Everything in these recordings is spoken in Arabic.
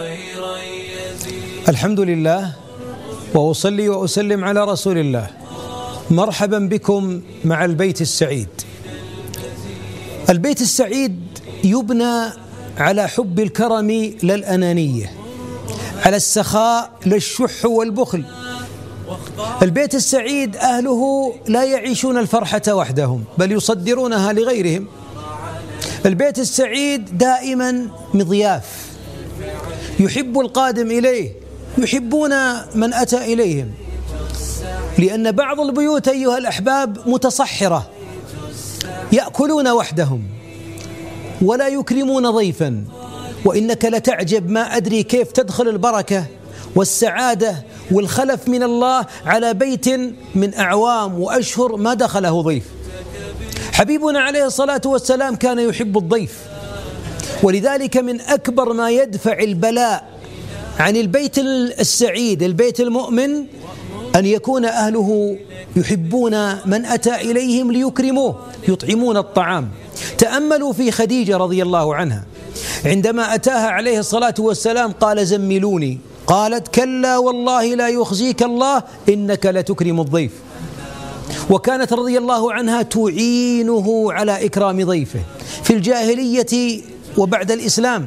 الحمد لله وأصلي وأسلم على رسول الله. مرحبا بكم مع البيت السعيد. البيت السعيد يبنى على حب الكرم لا الأنانية، على السخاء لا الشح والبخل. البيت السعيد أهله لا يعيشون الفرحة وحدهم بل يصدرونها لغيرهم. البيت السعيد دائما مضياف، يحب القادم إليه، يحبون من أتى إليهم، لأن بعض البيوت أيها الأحباب متصحرة، يأكلون وحدهم ولا يكرمون ضيفا، وإنك لتعجب ما أدري كيف تدخل البركة والسعادة والخلف من الله على بيت من أعوام وأشهر ما دخله ضيف. حبيبنا عليه الصلاة والسلام كان يحب الضيف، ولذلك من أكبر ما يدفع البلاء عن البيت السعيد، البيت المؤمن، أن يكون أهله يحبون من أتى إليهم ليكرموه، يطعمون الطعام. تأملوا في خديجة رضي الله عنها عندما أتاها عليه الصلاة والسلام قال زملوني، قالت كلا والله لا يخزيك الله إنك لتكرم الضيف. وكانت رضي الله عنها تعينه على إكرام ضيفه في الجاهلية وبعد الإسلام.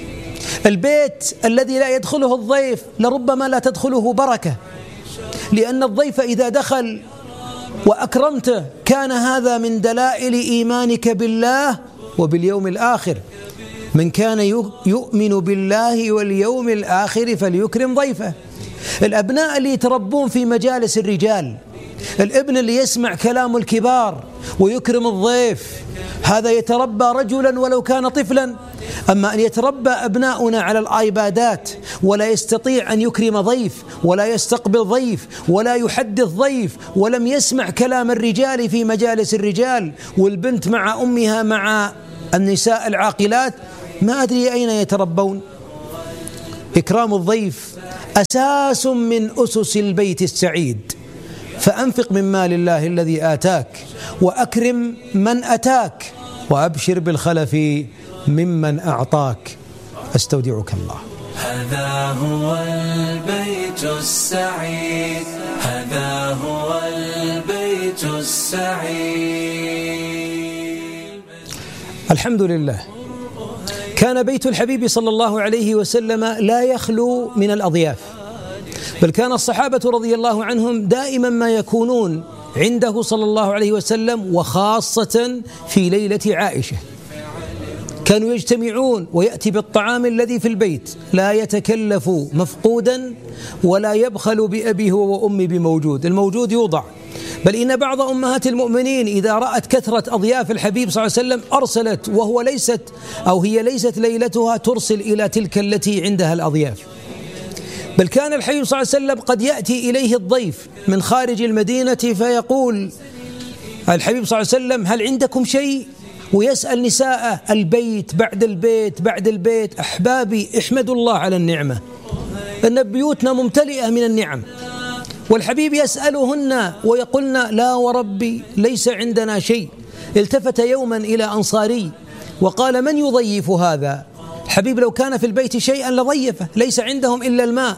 البيت الذي لا يدخله الضيف لربما لا تدخله بركة، لأن الضيف إذا دخل وأكرمته كان هذا من دلائل إيمانك بالله وباليوم الآخر. من كان يؤمن بالله واليوم الآخر فليكرم ضيفه. الأبناء اللي يتربون في مجالس الرجال، الابن اللي يسمع كلام الكبار ويكرم الضيف، هذا يتربى رجلا ولو كان طفلا. أما أن يتربى أبناؤنا على الآيبادات ولا يستطيع أن يكرم ضيف ولا يستقبل ضيف ولا يحدث ضيف، ولم يسمع كلام الرجال في مجالس الرجال، والبنت مع أمها مع النساء العاقلات، ما أدري أين يتربون. إكرام الضيف أساس من أسس البيت السعيد. فأنفق من مال الله الذي آتاك وأكرم من أتاك وأبشر بالخلف ممن أعطاك. أستودعك الله. هذا هو البيت السعيد، هذا هو البيت السعيد. الحمد لله. كان بيت الحبيب صلى الله عليه وسلم لا يخلو من الأضياف، بل كان الصحابة رضي الله عنهم دائما ما يكونون عنده صلى الله عليه وسلم، وخاصة في ليلة عائشة كانوا يجتمعون ويأتي بالطعام الذي في البيت، لا يتكلف مفقودا ولا يبخل بأبيه وأمي بموجود، الموجود يوضع. بل إن بعض أمهات المؤمنين إذا رأت كثرة أضياف الحبيب صلى الله عليه وسلم أرسلت، وهو هي ليست ليلتها، ترسل إلى تلك التي عندها الأضياف. بل كان الحبيب صلى الله عليه وسلم قد يأتي إليه الضيف من خارج المدينة فيقول الحبيب صلى الله عليه وسلم هل عندكم شيء؟ ويسأل نساءه البيت بعد البيت بعد البيت. أحبابي احمدوا الله على النعمة، أن بيوتنا ممتلئة من النعم، والحبيب يسألهن ويقولن لا وربي ليس عندنا شيء. التفت يوما إلى أنصاري وقال من يضيف هذا؟ الحبيب لو كان في البيت شيئا لضيفه، ليس عندهم إلا الماء.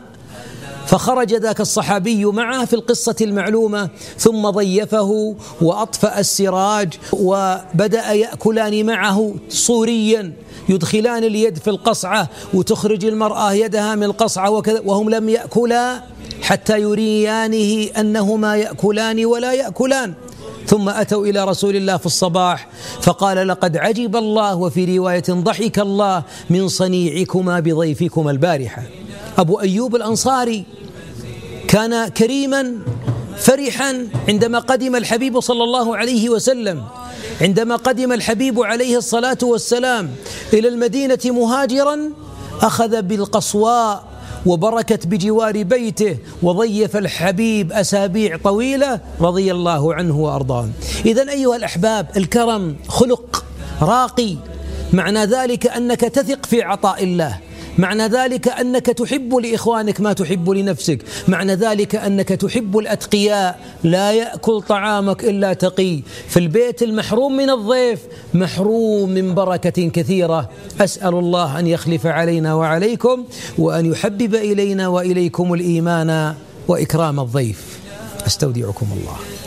فخرج ذاك الصحابي معه في القصة المعلومة، ثم ضيفه وأطفأ السراج، وبدأ يأكلان معه صوريا، يدخلان اليد في القصعة وتخرج المرأة يدها من القصعة وكذا، وهم لم يأكلا حتى يريانه أنهما يأكلان ولا يأكلان. ثم أتوا إلى رسول الله في الصباح فقال لقد عجب الله، وفي رواية ضحك الله من صنيعكما بضيفكما البارحة. أبو أيوب الأنصاري كان كريما فرحا عندما قدم الحبيب صلى الله عليه وسلم. عندما قدم الحبيب عليه الصلاة والسلام إلى المدينة مهاجرا، أخذ بالقصواء وبركت بجوار بيته، وضيف الحبيب أسابيع طويلة رضي الله عنه وأرضاه. إذن أيها الأحباب، الكرم خلق راقي، معنى ذلك أنك تثق في عطاء الله، معنى ذلك أنك تحب لإخوانك ما تحب لنفسك، معنى ذلك أنك تحب الأتقياء. لا يأكل طعامك إلا تقي. في البيت المحروم من الضيف محروم من بركة كثيرة. أسأل الله أن يخلف علينا وعليكم، وأن يحبب إلينا وإليكم الإيمان وإكرام الضيف. أستودعكم الله.